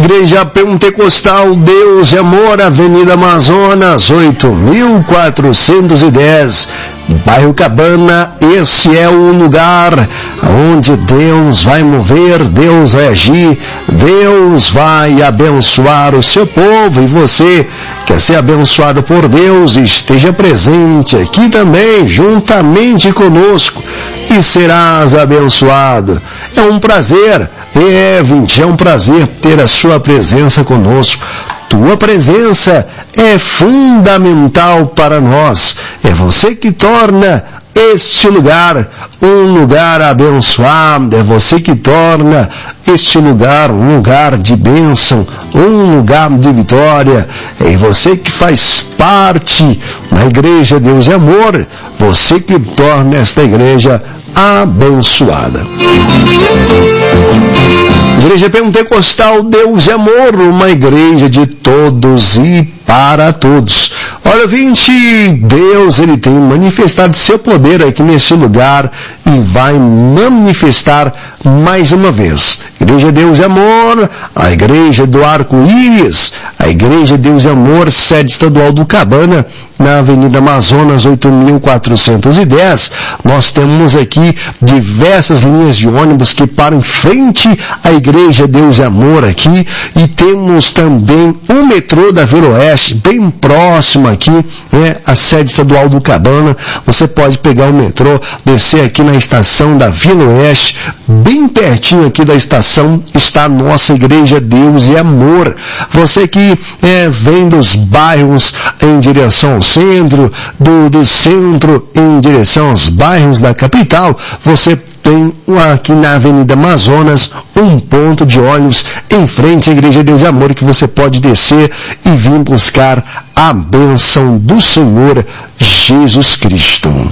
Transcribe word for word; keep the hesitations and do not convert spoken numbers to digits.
Igreja Pentecostal Deus e Amor, Avenida Amazonas, oito mil quatrocentos e dez, bairro Cabana. Esse é o lugar onde Deus vai mover, Deus vai agir, Deus vai abençoar o seu povo. E você quer ser abençoado por Deus, esteja presente aqui também, juntamente conosco, e serás abençoado. É um prazer, é, vinte, é um prazer ter a sua presença conosco. Tua presença é fundamental para nós. É você que torna este lugar um lugar abençoado. É você que torna este lugar um lugar de bênção, um lugar de vitória. É você que faz parte da Igreja Deus e Amor. Você que torna esta igreja abençoada. Igreja Pentecostal Deus e Amor, uma igreja de todos e para todos. Olha, vinte, Deus, ele tem manifestado seu poder aqui nesse lugar e vai manifestar mais uma vez. Igreja Deus e Amor, a Igreja do Arco-Íris, a Igreja Deus e Amor, sede estadual do Cabana, na Avenida Amazonas, oito mil quatrocentos e dez. Nós temos aqui diversas linhas de ônibus que param em frente à Igreja Deus e Amor aqui, e temos também o metrô da Vila Oeste, bem próximo aqui, né, a sede estadual do Cabana. Você pode pegar o metrô, descer aqui na estação da Vila Oeste, bem pertinho aqui da estação está a nossa Igreja Deus e Amor. Você que é, vem dos bairros em direção ao centro, do, do centro em direção aos bairros da capital, você tem aqui na Avenida Amazonas um ponto de ônibus em frente à Igreja Deus e Amor, que você pode descer e vir buscar a bênção do Senhor Jesus Cristo.